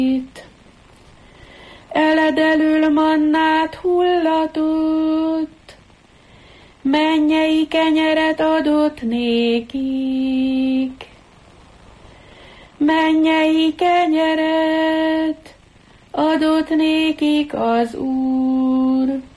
Eledelül mannát hullatott, mennyei kenyeret adott nékik. Mennyei kenyeret adott nékik az Úr.